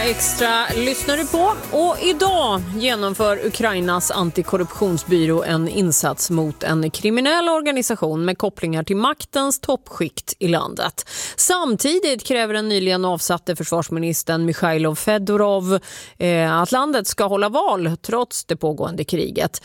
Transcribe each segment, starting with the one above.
Extra lyssnar du på, och idag genomför Ukrainas antikorruptionsbyrå en insats mot en kriminell organisation med kopplingar till maktens toppskikt i landet. Samtidigt kräver den nyligen avsatte försvarsministern Mikhailo Fedorov att landet ska hålla val trots det pågående kriget.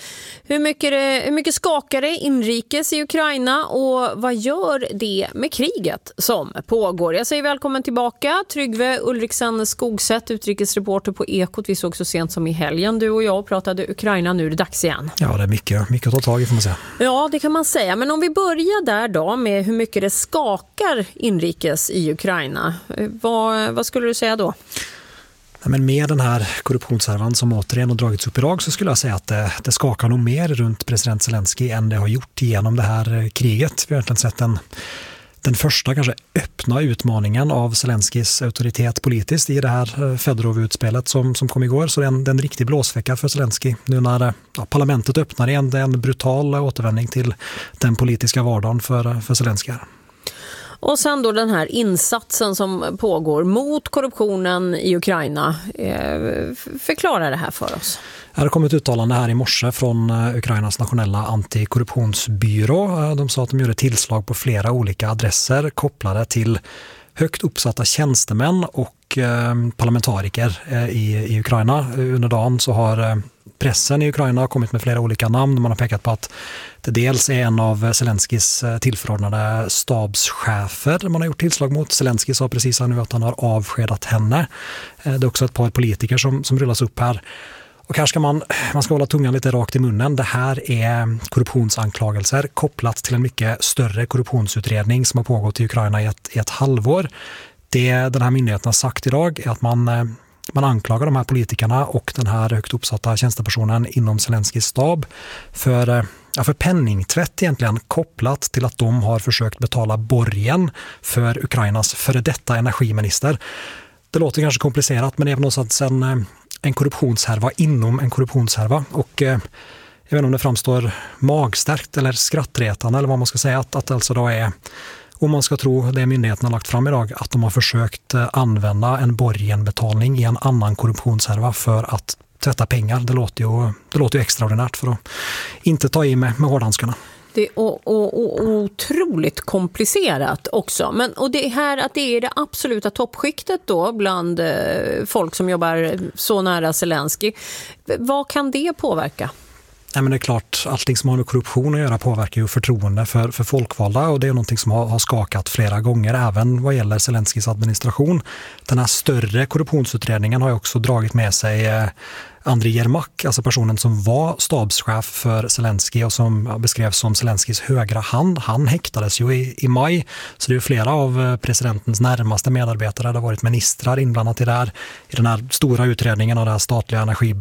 Hur mycket skakar det inrikes i Ukraina, och vad gör det med kriget som pågår? Jag säger välkommen tillbaka Tryggve Ulriksen Skogsätt, utrikesreporter på Ekot. Vi såg så sent som i helgen, du och jag, pratade Ukraina. Nu är det dags igen. Ja, det är mycket att ta tag i, får man säga. Ja, det kan man säga. Men om vi börjar där då med hur mycket det skakar inrikes i Ukraina. Vad skulle du säga då? Ja, men med den här korruptionshärvan som återigen har dragits upp idag, så skulle jag säga att det skakar nog mer runt president Zelensky än det har gjort genom det här kriget. Vi har egentligen sett den första kanske öppna utmaningen av Zelenskys auktoritet politiskt i det här Fedorov-utspelet som kom igår. Så det är en riktig blåsvecka för Zelensky. Nu när parlamentet öppnar igen, det är en brutal återvändning till den politiska vardagen för Zelensky. Och sen då den här insatsen som pågår mot korruptionen i Ukraina. Förklara det här för oss. Det har kommit uttalande här i morse från Ukrainas nationella antikorruptionsbyrå. De sa att de gjorde tillslag på flera olika adresser kopplade till högt uppsatta tjänstemän och parlamentariker i Ukraina. Under dagen så har pressen i Ukraina kommit med flera olika namn. Man har pekat på att det dels är en av Zelenskys tillförordnade stabschefer man har gjort tillslag mot. Zelensky sa precis nu att han har avskedat henne. Det är också ett par politiker som rullas upp här. Och här ska man ska hålla tungan lite rakt i munnen. Det här är korruptionsanklagelser kopplat till en mycket större korruptionsutredning som har pågått i Ukraina i ett halvår. Det den här myndigheten har sagt idag är att man anklagar de här politikerna och den här högt uppsatta tjänstepersonen inom Zelenskys stab för penningtvätt egentligen, kopplat till att de har försökt betala borgen för Ukrainas före detta energiminister. Det låter kanske komplicerat, men det är någonstans en korruptionshärva inom en korruptionshärva, och jag vet inte om det framstår magstarkt eller skrattretande eller vad man ska säga, att alltså då är, om man ska tro det myndigheten har lagt fram idag, att de har försökt använda en borgenbetalning i en annan korruptionshärva för att tvätta pengar. Det låter ju extraordinärt, för att inte ta i med hårdhandskarna. Det är otroligt komplicerat också. Och det här att det är det absoluta toppskiktet då bland folk som jobbar så nära Zelensky. Vad kan det påverka? Nej, men det är klart, allting som har med korruption att göra påverkar ju förtroende för folkvalda, och det är någonting som har skakat flera gånger även vad gäller Zelenskys administration. Den här större korruptionsutredningen har ju också dragit med sig Andriy Yermak, alltså personen som var stabschef för Zelensky och som beskrevs som Zelenskys högra hand. Han häktades ju i maj, så det är ju flera av presidentens närmaste medarbetare. Det har varit ministrar inblandat i den här stora utredningen av den här statliga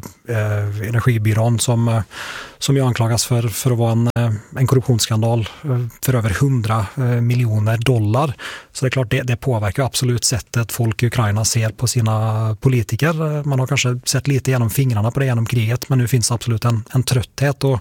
energibyrån som ju anklagas för att vara en korruptionsskandal för över $100 miljoner. Så det är klart, det påverkar absolut sättet folk i Ukraina ser på sina politiker. Man har kanske sett lite genom fingrarna på det genom kriget, men nu finns absolut en trötthet och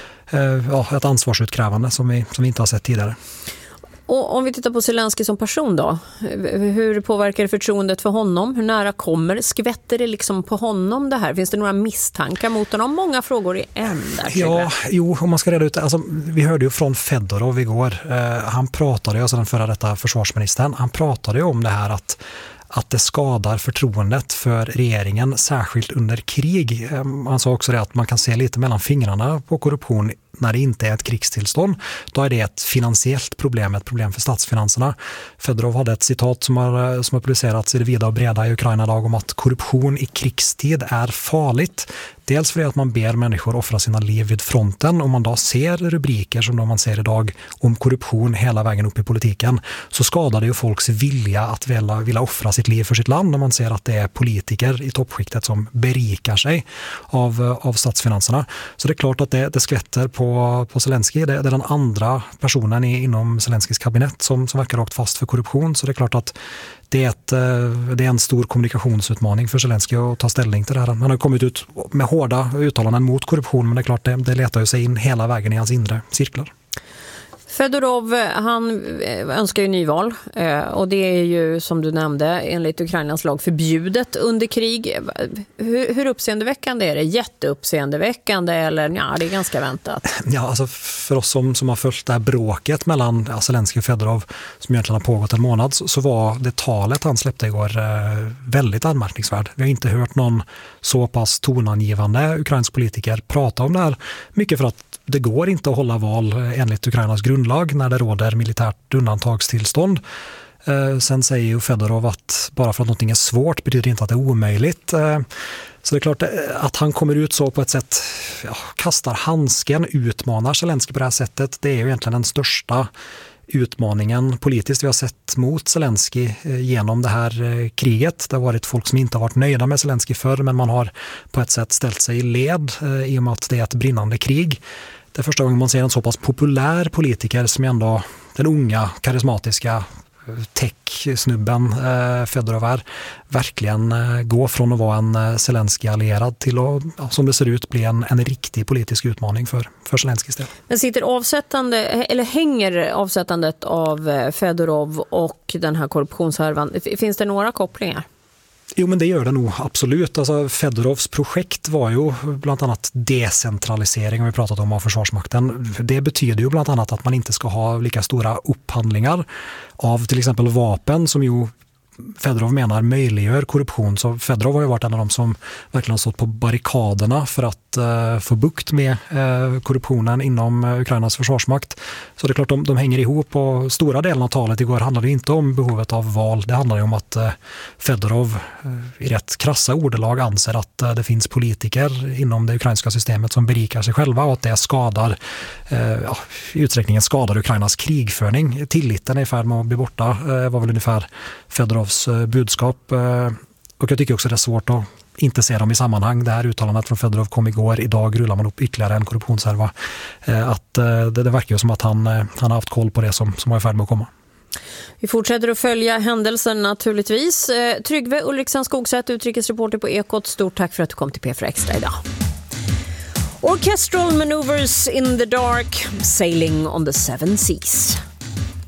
ett ansvarsutkrävande som vi inte har sett tidigare. Och om vi tittar på Zelensky som person då, hur påverkar det förtroendet för honom? Hur nära skvätter det liksom på honom det här? Finns det några misstankar mot honom? Många frågor i en där. Om man ska reda ut det. Alltså, vi hörde ju från Fedorov igår. Han pratade, alltså den förra detta försvarsministern, han pratade ju om det här att det skadar förtroendet för regeringen, särskilt under krig. Han sa också det att man kan se lite mellan fingrarna på korruption när det inte är ett krigstillstånd. Då är det ett finansiellt problem, ett problem för statsfinanserna. Fedorov hade ett citat som har publicerats i det vida och breda i Ukraina idag om att korruption i krigstid är farligt. Dels för att man ber människor offra sina liv vid fronten. Om man då ser rubriker som man ser idag om korruption hela vägen upp i politiken, så skadar det ju folks vilja att vilja offra sitt liv för sitt land, när man ser att det är politiker i toppskiktet som berikar sig av statsfinanserna. Så det är klart att det skvätter på Zelensky. Det är den andra personen inom Zelenskys kabinett som verkar rakt fast för korruption. Så det är klart att det är en stor kommunikationsutmaning för Zelensky att ta ställning till det här. Han har kommit ut med hårda uttalanden mot korruption, men det är klart det letar ju sig in hela vägen i hans inre cirklar. Fedorov, han önskar ju nyval och det är ju som du nämnde enligt Ukrainas lag förbjudet under krig. Hur uppseendeväckande är det? Jätteuppseendeväckande eller ja, det är ganska väntat? Ja, alltså för oss som har följt det här bråket mellan Zelenskyj och Fedorov som egentligen har pågått en månad så var det talet han släppte igår väldigt anmärkningsvärt. Vi har inte hört någon så pass tonangivande ukrainsk politiker prata om det här. Mycket för att det går inte att hålla val enligt Ukrainas grundlag när det råder militärt undantagstillstånd. Sen säger ju Fedorov att bara för att någonting är svårt betyder inte att det är omöjligt. Så det är klart att han kommer ut så på ett sätt, kastar handsken, utmanar Zelenskyj på det här sättet. Det är ju egentligen den största utmaningen politiskt vi har sett mot Zelenskyj genom det här kriget. Det har varit folk som inte har varit nöjda med Zelenskyj förr, men man har på ett sätt ställt sig i led i och med att det är ett brinnande krig. Det är första gången man ser en så pass populär politiker som ändå den unga, karismatiska tech-snubben Fedorov är, verkligen gå från att vara en Zelenskyj-allierad till att, som det ser ut, bli en riktig politisk utmaning för Zelenskyjs del. Men hänger avsättandet av Fedorov och den här korruptionshärvan, finns det några kopplingar? Jo, men det gör det nog absolut. Alltså, Fedorovs projekt var ju bland annat decentralisering, om vi pratat om av Försvarsmakten. Det betyder ju bland annat att man inte ska ha lika stora upphandlingar av till exempel vapen som ju Fedorov menar möjliggör korruption. Så Fedorov har ju varit en av dem som verkligen har stått på barrikaderna för att få bukt med korruptionen inom Ukrainas försvarsmakt. Så det är klart de hänger ihop, och stora delen av talet igår handlade inte om behovet av val. Det handlar ju om att Fedorov i rätt krassa ordalag anser att det finns politiker inom det ukrainska systemet som berikar sig själva och att det skadar, i utsträckningen skadar Ukrainas krigföring. Tilliten är i färd med att bli borta, var väl ungefär Fedorovs budskap. Och jag tycker också det är svårt att inte se dem i sammanhang. Det här uttalandet från Fedorov kom igår. Idag rullar man upp ytterligare en korruptionshärva. Det verkar ju som att han har haft koll på det som var i färd med att komma. Vi fortsätter att följa händelsen naturligtvis. Tryggve Ulriksen Skogsätt, utrikesreporter på Ekot. Stort tack för att du kom till P4 Extra idag. Orchestral maneuvers in the dark, sailing on the seven seas.